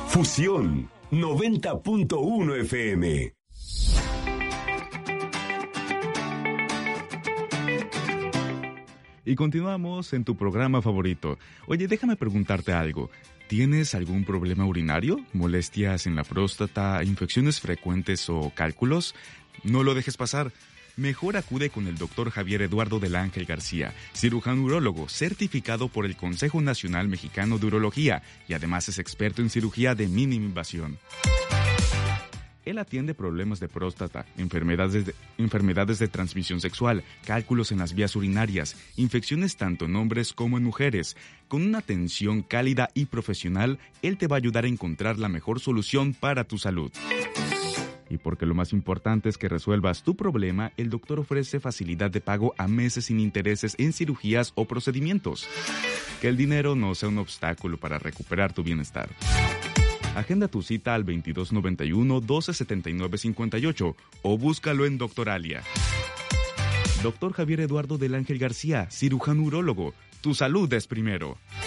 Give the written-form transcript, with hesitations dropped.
Fusión 90.1 FM. Y continuamos en tu programa favorito. Oye, déjame preguntarte algo. ¿Tienes algún problema urinario? ¿Molestias en la próstata? ¿Infecciones frecuentes o cálculos? No lo dejes pasar. Mejor acude con el Dr. Javier Eduardo del Ángel García, cirujano urólogo, certificado por el Consejo Nacional Mexicano de Urología y además es experto en cirugía de mínima invasión. Él atiende problemas de próstata, enfermedades de transmisión sexual, cálculos en las vías urinarias, infecciones tanto en hombres como en mujeres. Con una atención cálida y profesional, él te va a ayudar a encontrar la mejor solución para tu salud. Y porque lo más importante es que resuelvas tu problema, el doctor ofrece facilidad de pago a meses sin intereses en cirugías o procedimientos. Que el dinero no sea un obstáculo para recuperar tu bienestar. Agenda tu cita al 2291-1279-58 o búscalo en Doctoralia. Dr. Javier Eduardo del Ángel García, cirujano urólogo. Tu salud es primero.